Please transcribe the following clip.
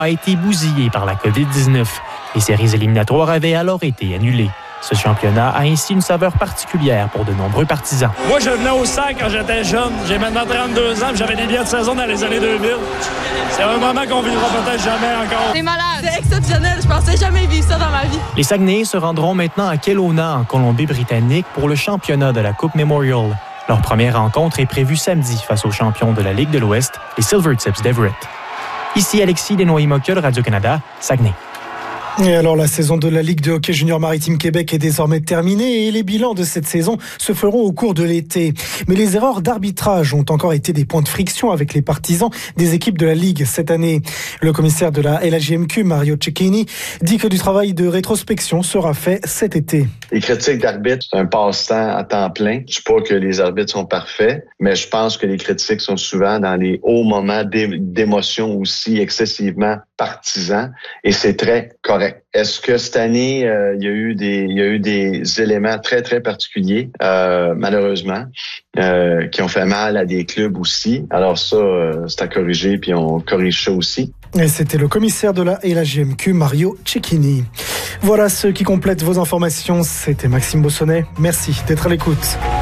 a été bousillé par la COVID-19. Les séries éliminatoires avaient alors été annulées. Ce championnat a ainsi une saveur particulière pour de nombreux partisans. Moi, je venais au SAC quand j'étais jeune. J'ai maintenant 32 ans et j'avais des billets de saison dans les années 2000. C'est un moment qu'on vivra peut-être jamais encore. C'est malade. C'est exceptionnel. Je pensais jamais vivre ça dans ma vie. Les Saguenayens se rendront maintenant à Kelowna, en Colombie-Britannique, pour le championnat de la Coupe Memorial. Leur première rencontre est prévue samedi face aux champions de la Ligue de l'Ouest, les Silvertips d'Everett. Ici Alexis Desnoyers-Moncul, Radio-Canada, Saguenay. Et alors, la saison de la Ligue de hockey junior maritime Québec est désormais terminée et les bilans de cette saison se feront au cours de l'été. Mais les erreurs d'arbitrage ont encore été des points de friction avec les partisans des équipes de la Ligue cette année. Le commissaire de la LHJMQ, Mario Cecchini, dit que du travail de rétrospection sera fait cet été. Les critiques d'arbitres, c'est un passe-temps à temps plein. Je ne dis pas que les arbitres sont parfaits, mais je pense que les critiques sont souvent dans les hauts moments d'émotion aussi excessivement partisans et c'est très correct. Est-ce que cette année, il y a eu des éléments très, très particuliers, malheureusement, qui ont fait mal à des clubs aussi. Alors ça, c'est à corriger, puis on corrige ça aussi. Et c'était le commissaire de la LHJMQ, Mario Cecchini. Voilà ce qui complète vos informations. C'était Maxime Bossonnet. Merci d'être à l'écoute.